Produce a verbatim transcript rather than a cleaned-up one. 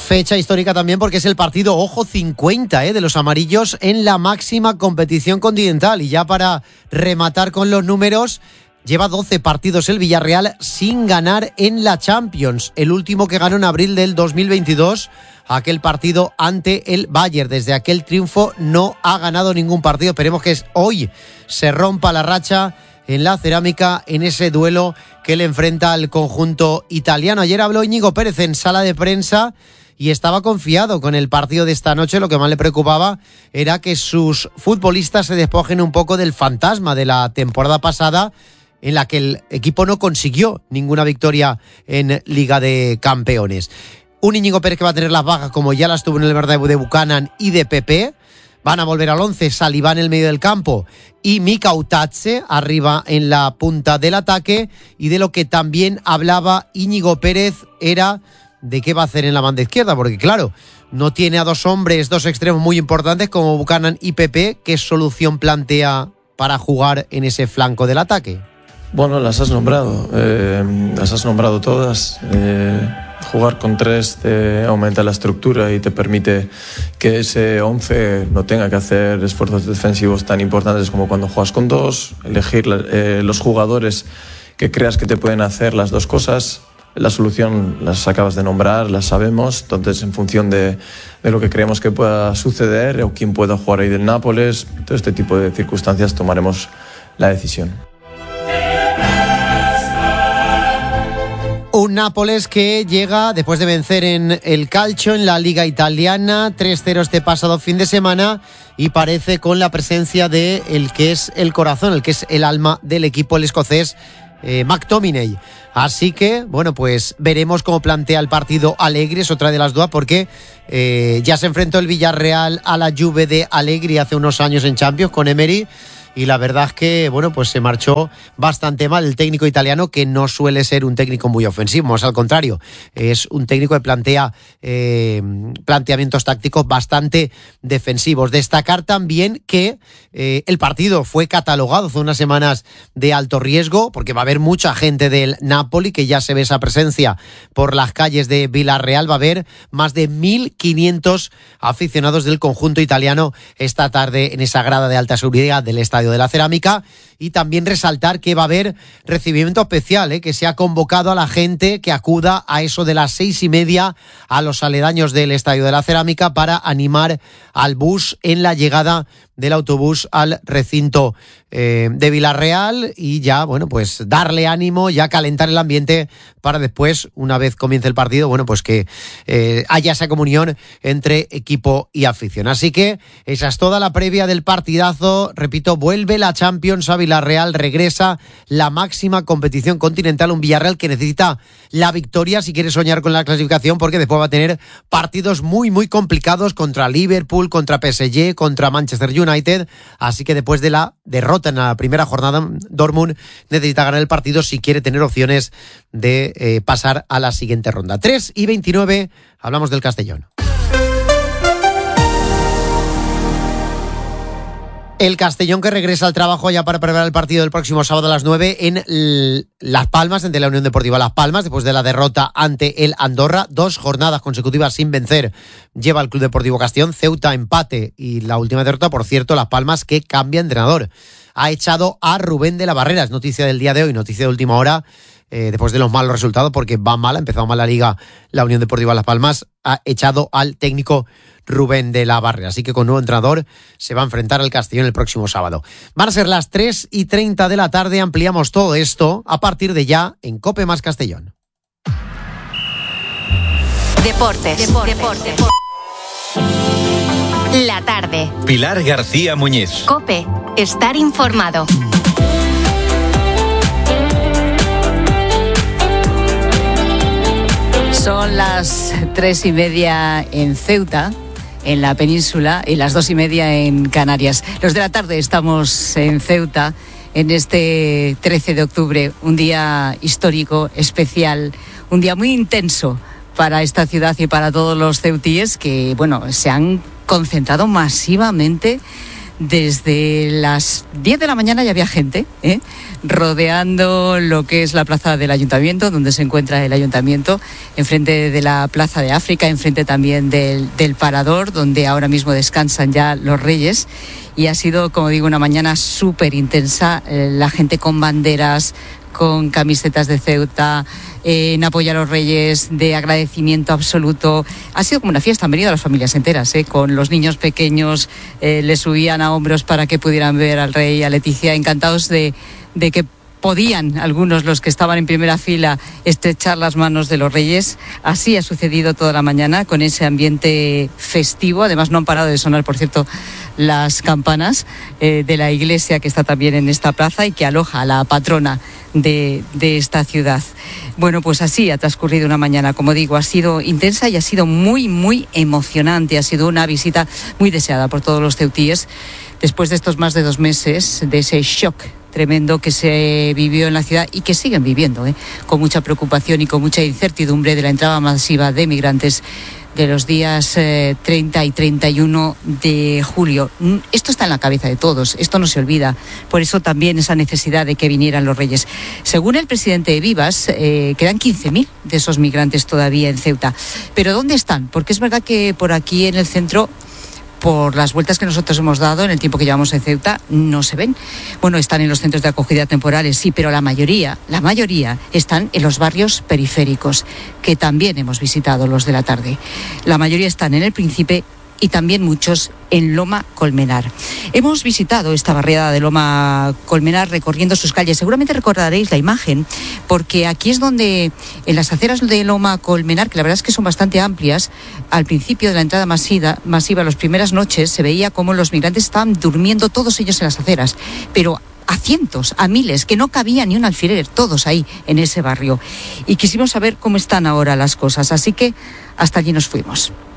Fecha histórica también porque es el partido, ojo, cincuenta ¿eh? de los amarillos en la máxima competición continental. Y ya para rematar con los números, lleva doce partidos el Villarreal sin ganar en la Champions. El último que ganó en abril del dos mil veintidós, aquel partido ante el Bayern. Desde aquel triunfo no ha ganado ningún partido. Esperemos que hoy se rompa la racha en la Cerámica en ese duelo que le enfrenta al conjunto italiano. Ayer habló Íñigo Pérez en sala de prensa y estaba confiado con el partido de esta noche. Lo que más le preocupaba era que sus futbolistas se despojen un poco del fantasma de la temporada pasada, en la que el equipo no consiguió ninguna victoria en Liga de Campeones. Un Íñigo Pérez que va a tener las bajas como ya las tuvo en el Bernabéu de Buchanan y de Pepe. Van a volver al once, Salivá en el medio del campo y Mika Utache arriba en la punta del ataque. Y de lo que también hablaba Íñigo Pérez era de qué va a hacer en la banda izquierda, porque claro, no tiene a dos hombres, dos extremos muy importantes como Buchanan y Pepe. ¿Qué solución plantea para jugar en ese flanco del ataque? Bueno, las has nombrado, eh, las has nombrado todas. Eh, jugar con tres te aumenta la estructura y te permite que ese once no tenga que hacer esfuerzos defensivos tan importantes como cuando juegas con dos. Elegir eh, los jugadores que creas que te pueden hacer las dos cosas. La solución las acabas de nombrar, las sabemos. Entonces, en función de, de lo que creemos que pueda suceder o quién pueda jugar ahí del Nápoles, todo este tipo de circunstancias tomaremos la decisión. Un Nápoles que llega después de vencer en el Calcio, en la Liga Italiana, tres cero este pasado fin de semana, y parece con la presencia de el que es el corazón, el que es el alma del equipo, el escocés, eh, McTominay. Así que, bueno, pues veremos cómo plantea el partido Allegri, es otra de las dudas, porque eh, ya se enfrentó el Villarreal a la Juve de Allegri hace unos años en Champions con Emery. Y la verdad es que, bueno, pues se marchó bastante mal el técnico italiano, que no suele ser un técnico muy ofensivo, más al contrario, es un técnico que plantea eh, planteamientos tácticos bastante defensivos. Destacar también que eh, el partido fue catalogado hace unas semanas de alto riesgo, porque va a haber mucha gente del Napoli, que ya se ve esa presencia por las calles de Villarreal. Va a haber más de mil quinientos aficionados del conjunto italiano esta tarde en esa grada de alta seguridad del estadio de la Cerámica. Y también resaltar que va a haber recibimiento especial, ¿eh? que se ha convocado a la gente que acuda a eso de las seis y media a los aledaños del estadio de la Cerámica para animar al bus en la llegada del autobús al recinto eh, de Villarreal, y ya, bueno, pues darle ánimo, ya calentar el ambiente para después, una vez comience el partido, bueno, pues que eh, haya esa comunión entre equipo y afición. Así que esa es toda la previa del partidazo. Repito, vuelve la Champions a Villarreal, regresa la máxima competición continental, un Villarreal que necesita la victoria si quiere soñar con la clasificación, porque después va a tener partidos muy, muy complicados contra Liverpool, contra P S G, contra Manchester United. United, así que después de la derrota en la primera jornada, Dortmund necesita ganar el partido si quiere tener opciones de eh, pasar a la siguiente ronda. tres y veintinueve, hablamos del Castellón. El Castellón que regresa al trabajo ya para preparar el partido del próximo sábado a las nueve en Las Palmas, ante la Unión Deportiva Las Palmas, después de la derrota ante el Andorra. Dos jornadas consecutivas sin vencer lleva el Club Deportivo Castellón. Ceuta empate y la última derrota, por cierto, Las Palmas, que cambia entrenador. Ha echado a Rubén de la Barrera, es noticia del día de hoy, noticia de última hora, eh, después de los malos resultados, porque va mal, ha empezado mal la liga la Unión Deportiva Las Palmas, ha echado al técnico Rubén de la Barrera. Así que con nuevo entrenador se va a enfrentar al Castellón el próximo sábado. Van a ser las tres y treinta de la tarde. Ampliamos todo esto a partir de ya en COPE más Castellón. Deportes. Deportes. Deportes. La tarde. Pilar García Muñiz. COPE. Estar informado. Son las tres y media en Ceuta, en la península, y las dos y media en Canarias. Los de la tarde estamos en Ceuta en este trece de octubre, un día histórico, especial, un día muy intenso para esta ciudad y para todos los ceutíes que, bueno, se han concentrado masivamente desde las diez de la mañana ya había gente, ¿eh? rodeando lo que es la plaza del Ayuntamiento, donde se encuentra el Ayuntamiento, enfrente de la Plaza de África, enfrente también del, del Parador, donde ahora mismo descansan ya los Reyes. Y ha sido, como digo, una mañana súper intensa, eh, la gente con banderas, con camisetas de Ceuta, eh, en apoyo a los Reyes, de agradecimiento absoluto. Ha sido como una fiesta, han venido las familias enteras, eh, con los niños pequeños, eh, les subían a hombros para que pudieran ver al Rey, a Leticia, encantados de, de que podían algunos, los que estaban en primera fila, estrechar las manos de los Reyes. Así ha sucedido toda la mañana, con ese ambiente festivo. Además, no han parado de sonar, por cierto, las campanas eh, de la iglesia que está también en esta plaza y que aloja a la patrona de, de esta ciudad. Bueno, pues así ha transcurrido una mañana, como digo, ha sido intensa y ha sido muy, muy emocionante. Ha sido una visita muy deseada por todos los ceutíes, después de estos más de dos meses, de ese shock tremendo que se vivió en la ciudad y que siguen viviendo, ¿eh? con mucha preocupación y con mucha incertidumbre de la entrada masiva de migrantes de los días eh, treinta y treinta y uno de julio. Esto está en la cabeza de todos, esto no se olvida. Por eso también esa necesidad de que vinieran los Reyes. Según el presidente de Vivas, eh, quedan quince mil de esos migrantes todavía en Ceuta. ¿Pero dónde están? Porque es verdad que por aquí en el centro, por las vueltas que nosotros hemos dado en el tiempo que llevamos en Ceuta, no se ven. Bueno, están en los centros de acogida temporales, sí, pero la mayoría, la mayoría están en los barrios periféricos, que también hemos visitado los de la tarde. La mayoría están en el Príncipe y también muchos en Loma Colmenar. Hemos visitado esta barriada de Loma Colmenar recorriendo sus calles. Seguramente recordaréis la imagen, porque aquí es donde, en las aceras de Loma Colmenar, que la verdad es que son bastante amplias, al principio de la entrada masiva, masiva las primeras noches, se veía cómo los migrantes estaban durmiendo todos ellos en las aceras, pero a cientos, a miles, que no cabía ni un alfiler, todos ahí en ese barrio. Y quisimos saber cómo están ahora las cosas, así que hasta allí nos fuimos.